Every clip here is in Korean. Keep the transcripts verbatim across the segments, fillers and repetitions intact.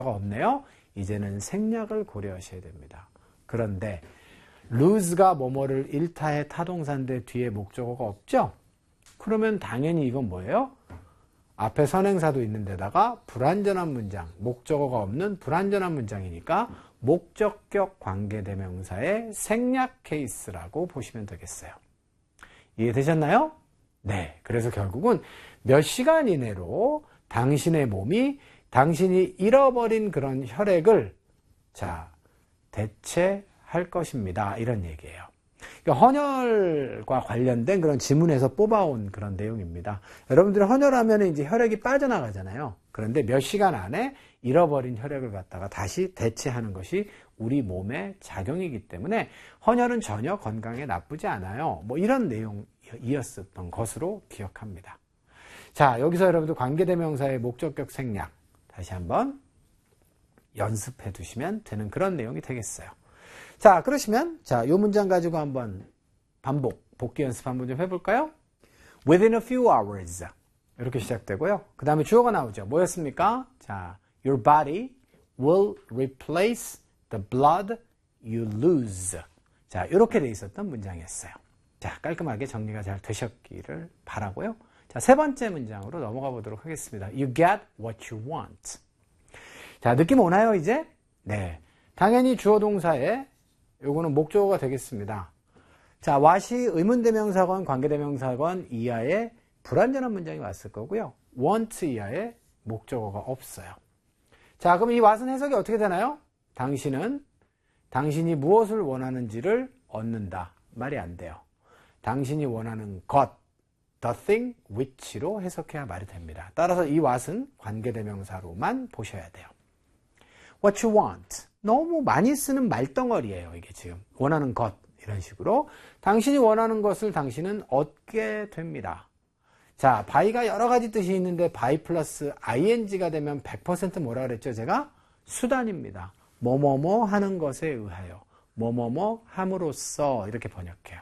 없네요. 이제는 생략을 고려하셔야 됩니다. 그런데 lose가 뭐뭐를 일타의 타동사인데 뒤에 목적어가 없죠? 그러면 당연히 이건 뭐예요? 앞에 선행사도 있는 데다가 불완전한 문장, 목적어가 없는 불완전한 문장이니까 목적격 관계대명사의 생략 케이스라고 보시면 되겠어요. 이해되셨나요? 네. 그래서 결국은 몇 시간 이내로 당신의 몸이 당신이 잃어버린 그런 혈액을 자 대체할 것입니다. 이런 얘기예요. 그러니까 헌혈과 관련된 그런 지문에서 뽑아온 그런 내용입니다. 여러분들이 헌혈하면 이제 혈액이 빠져나가잖아요. 그런데 몇 시간 안에 잃어버린 혈액을 갖다가 다시 대체하는 것이 우리 몸의 작용이기 때문에 헌혈은 전혀 건강에 나쁘지 않아요. 뭐 이런 내용이었었던 것으로 기억합니다. 자, 여기서 여러분들 관계대명사의 목적격 생략 다시 한번 연습해 두시면 되는 그런 내용이 되겠어요. 자, 그러시면 자, 이 문장 가지고 한번 반복, 복귀 연습 한번 좀 해볼까요? Within a few hours 이렇게 시작되고요. 그 다음에 주어가 나오죠. 뭐였습니까? 자, Your body will replace the blood you lose. 자, 이렇게 돼 있었던 문장이었어요. 자, 깔끔하게 정리가 잘 되셨기를 바라고요. 자, 세 번째 문장으로 넘어가 보도록 하겠습니다. You get what you want. 자, 느낌 오나요, 이제? 네. 당연히 주어 동사에 요거는 목적어가 되겠습니다. 자, what이 의문대명사건, 관계대명사건 이하에 불완전한 문장이 왔을 거고요. want 이하에 목적어가 없어요. 자, 그럼 이 what은 해석이 어떻게 되나요? 당신은 당신이 무엇을 원하는지를 얻는다. 말이 안 돼요. 당신이 원하는 것, the thing which로 해석해야 말이 됩니다. 따라서 이 what은 관계대명사로만 보셔야 돼요. What you want. 너무 많이 쓰는 말덩어리예요. 이게 지금 원하는 것 이런 식으로 당신이 원하는 것을 당신은 얻게 됩니다. 자, by가 여러 가지 뜻이 있는데 by 플러스 ing가 되면 백 퍼센트 뭐라 그랬죠? 제가 수단입니다. 뭐뭐뭐 하는 것에 의하여 뭐뭐뭐 함으로써 이렇게 번역해요.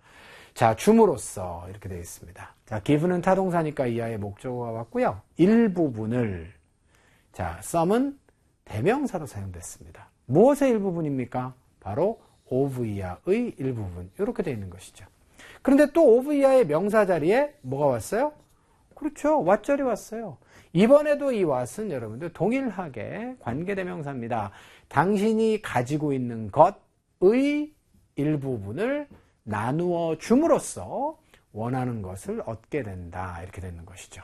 자, 줌으로써 이렇게 되어 있습니다. 자, give는 타동사니까 이하의 목적어가 왔고요. 일부분을 자, some은 대명사로 사용됐습니다. 무엇의 일부분입니까? 바로 of 이하의 일부분. 이렇게 되어 있는 것이죠. 그런데 또 of 이하의 명사 자리에 뭐가 왔어요? 그렇죠. what절이 왔어요. 이번에도 이 what은 여러분들 동일하게 관계대명사입니다. 당신이 가지고 있는 것의 일부분을 나누어 줌으로써 원하는 것을 얻게 된다. 이렇게 되는 것이죠.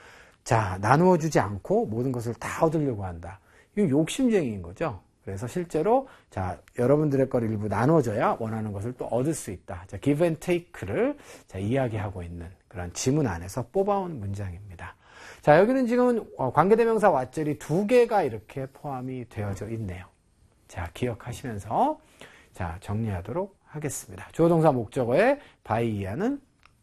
자, 나누어 주지 않고 모든 것을 다 얻으려고 한다. 이거 욕심쟁이인 거죠. 그래서 실제로 자, 여러분들의 걸 일부 나눠줘야 원하는 것을 또 얻을 수 있다. 자, give and take를 자, 이야기하고 있는 그런 지문 안에서 뽑아온 문장입니다. 자, 여기는 지금 관계대명사 what절이 두 개가 이렇게 포함이 되어져 있네요. 자, 기억하시면서 자, 정리하도록 하겠습니다. 주어동사 목적어의 by 이하는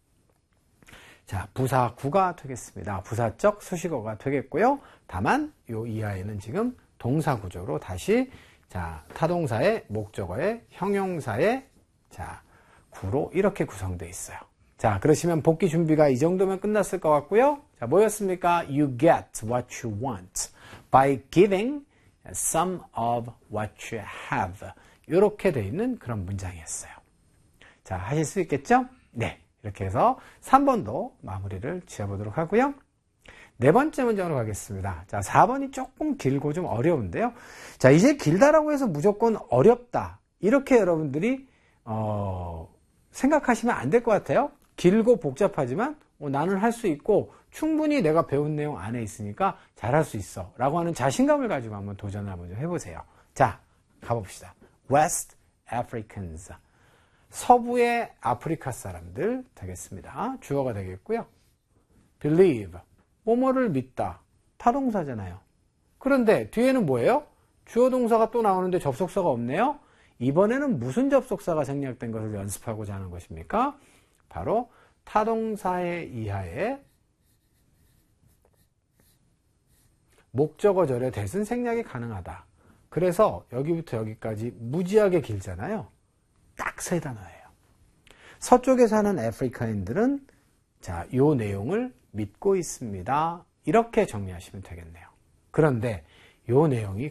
자, 부사구가 되겠습니다. 부사적 수식어가 되겠고요. 다만 요 이하에는 지금 동사 구조로 다시 자, 타동사의 목적어의 형용사의 자, 구로 이렇게 구성되어 있어요. 자, 그러시면 복귀 준비가 이 정도면 끝났을 것 같고요. 자, 뭐였습니까? You get what you want by giving some of what you have. 이렇게 되어 있는 그런 문장이었어요. 자, 하실 수 있겠죠? 네. 이렇게 해서 삼 번도 마무리를 지어보도록 하고요. 네 번째 문장으로 가겠습니다. 자, 사 번이 조금 길고 좀 어려운데요. 자, 이제 길다라고 해서 무조건 어렵다. 이렇게 여러분들이, 어, 생각하시면 안 될 것 같아요. 길고 복잡하지만, 어, 나는 할 수 있고, 충분히 내가 배운 내용 안에 있으니까 잘할 수 있어. 라고 하는 자신감을 가지고 한번 도전을 한번 좀 해보세요. 자, 가봅시다. West Africans. 서부의 아프리카 사람들 되겠습니다. 주어가 되겠고요. Believe. 뭐뭐를 믿다. 타동사잖아요. 그런데 뒤에는 뭐예요? 주어 동사가 또 나오는데 접속사가 없네요. 이번에는 무슨 접속사가 생략된 것을 연습하고자 하는 것입니까? 바로 타동사의 이하에 목적어절의 대신 생략이 가능하다. 그래서 여기부터 여기까지 무지하게 길잖아요. 딱 세 단어예요. 서쪽에 사는 아프리카인들은 자, 요 내용을 믿고 있습니다. 이렇게 정리하시면 되겠네요. 그런데 요 내용이